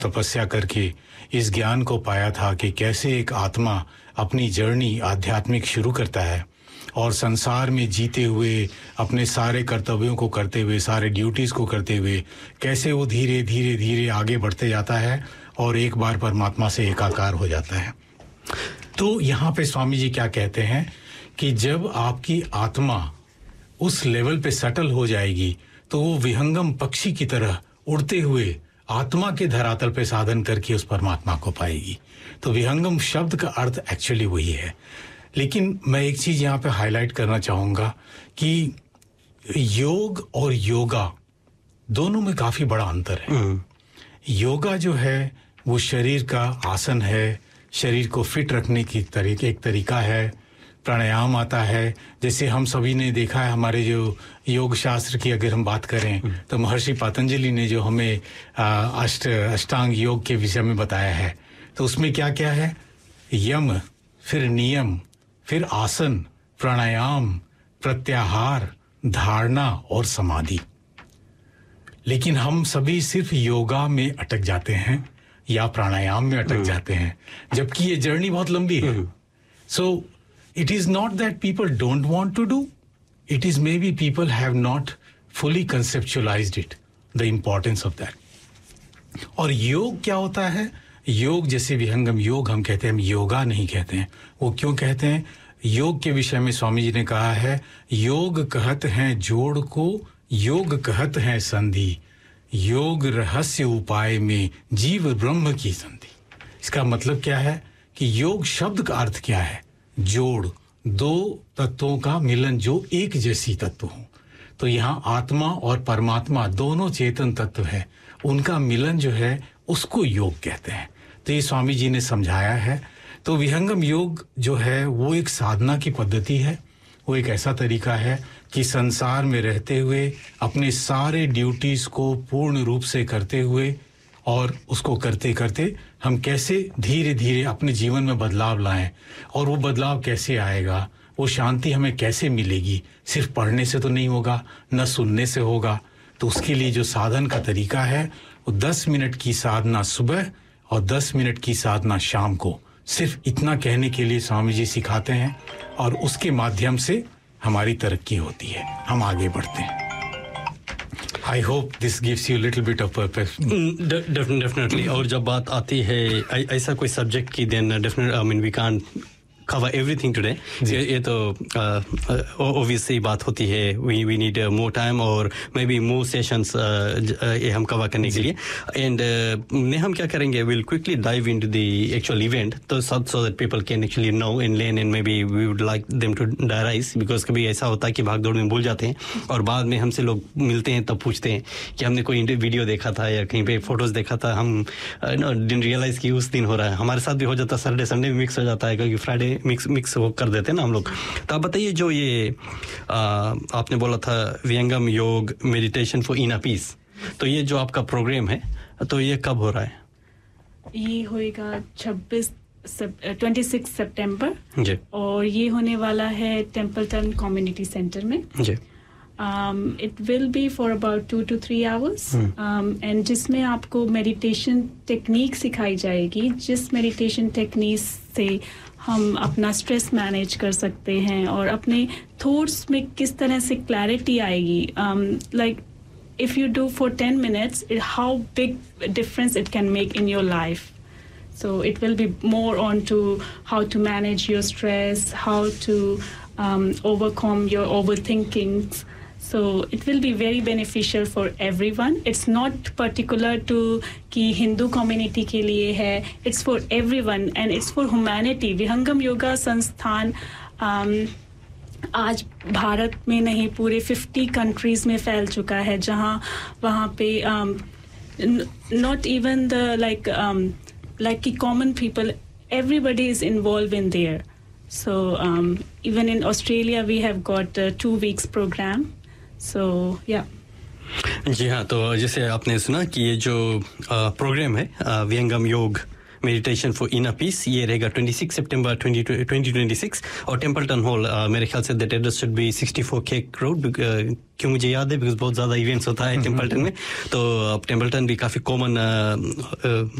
तपस्या करके इस ज्ञान को पाया था कि कैसे एक आत्मा अपनी जर्नी आध्यात्मिक शुरू करता है और संसार में जीते हुए अपने सारे कर्तव्यों को करते हुए, सारे ड्यूटीज़ को करते हुए कैसे वो धीरे धीरे धीरे आगे बढ़ते जाता है और एक बार परमात्मा से एकाकार हो जाता है। तो यहाँ पे स्वामी जी क्या कहते हैं कि जब आपकी आत्मा उस लेवल पे सेटल हो जाएगी तो वो विहंगम पक्षी की तरह उड़ते हुए आत्मा के धरातल पे साधन करके उस परमात्मा को पाएगी। तो विहंगम शब्द का अर्थ एक्चुअली वही है। लेकिन मैं एक चीज यहाँ पे हाईलाइट करना चाहूँगा कि योग और योगा दोनों में काफी बड़ा अंतर है। योगा जो है वो शरीर का आसन है, शरीर को फिट रखने की एक तरीका है। प्राणायाम आता है, जैसे हम सभी ने देखा है हमारे जो योग शास्त्र की अगर हम बात करें तो महर्षि पतंजलि ने जो हमें अष्टांग योग के विषय में बताया है, तो उसमें क्या क्या है, यम, फिर नियम, फिर आसन, प्राणायाम, प्रत्याहार, धारणा और समाधि। लेकिन हम सभी सिर्फ योगा में अटक जाते हैं या प्राणायाम में अटक जाते हैं, जबकि ये जर्नी बहुत लंबी है। सो it is not that people don't want to do, it is maybe people have not fully conceptualized it, the importance of that. और योग क्या होता है? योग जैसे विहंगम योग हम कहते हैं, हम योगा नहीं कहते हैं। वो क्यों कहते हैं? योग के विषय में स्वामी जी ने कहा है, योग कहत हैं जोड़ को, योग कहत हैं संधि, योग रहस्य उपाय में जीव ब्रह्म की संधि। इसका मतलब क्या है कि योग शब्द का अर्थ क्या है? जोड़, दो तत्वों का मिलन जो एक जैसी तत्व हो। तो यहाँ आत्मा और परमात्मा दोनों चेतन तत्व है, उनका मिलन जो है उसको योग कहते हैं। तो ये स्वामी जी ने समझाया है। तो विहंगम योग जो है वो एक साधना की पद्धति है, वो एक ऐसा तरीका है कि संसार में रहते हुए अपने सारे ड्यूटीज को पूर्ण रूप से करते हुए और उसको करते करते हम कैसे धीरे धीरे अपने जीवन में बदलाव लाएं। और वो बदलाव कैसे आएगा, वो शांति हमें कैसे मिलेगी? सिर्फ पढ़ने से तो नहीं होगा, न सुनने से होगा। तो उसके लिए जो साधन का तरीका है वो 10 मिनट की साधना सुबह और 10 मिनट की साधना शाम को, सिर्फ इतना कहने के लिए स्वामी जी सिखाते हैं और उसके माध्यम से हमारी तरक्की होती है, हम आगे बढ़ते हैं। I hope this gives you a little bit of purpose. Definitely. और जब बात आती है ऐसा कोई सब्जेक्ट की, then definitely I mean we can't cover everything today. ये तो obviously बात होती है, we need more time और maybe more sessions ये हम कवर करने के लिए। And हम क्या करेंगे, we'll quickly dive into the actual event, तो so that people can actually know and learn and maybe we would like them to diarize, because कभी ऐसा होता है कि भाग दौड़ में भूल जाते हैं और बाद में हमसे लोग मिलते हैं तब पूछते हैं कि हमने कोई वीडियो देखा था या कहीं पे फोटोज देखा था, हम didn't realize कि उस दिन हो रहा है। हमारे साथ भी हो जाता है, सैटरडे संडे में मिक्स हो जाता है क्योंकि फ्राइडे मिक्स वो कर देते हैं ना हम लोग। तो आप बताइए, जो ये आपने बोला था विहंगम योग मेडिटेशन फॉर इनर पीस, तो ये जो आपका प्रोग्राम है तो ये कब हो रहा है? ये होएगा 26 सितंबर जी, और ये होने वाला है टेम्पलटन कम्युनिटी सेंटर में जी। It will be for about 2 to 3 hours and जिसमें आपको मेडिटेशन टेक्निक सिखाई जाएगी, जिस मेडिटेशन टेक्निक से हम अपना स्ट्रेस मैनेज कर सकते हैं और अपने थॉट्स में किस तरह से क्लैरिटी आएगी। like if you do for 10 minutes, how big difference it can make in your life. So it will be more on to how to manage your stress, how to overcome your overthinkings. So it will be very beneficial for everyone. It's not particular to कि Hindu community के लिए है, it's for everyone and it's for humanity. विहंगम योगा संस्थान आज भारत में नहीं पूरे 50 कंट्रीज में फैल चुका है, जहाँ वहाँ पे not even the like common people, everybody is involved in there. So even in Australia we have got a 2 weeks program. So yeah. जी हाँ, तो जैसे आपने सुना कि ये जो प्रोग्राम है विहंगम योग मेडिटेशन फॉर इनर पीस, ये रहेगा 26 सितंबर 2026 और टेम्पल्टन हॉल, मेरे ख्याल say that address should be 64 cake road, क्यों मुझे याद है बिकॉज बहुत ज़्यादा इवेंट्स होता है टेम्पल्टन में, तो टेम्पल्टन भी काफ़ी कॉमन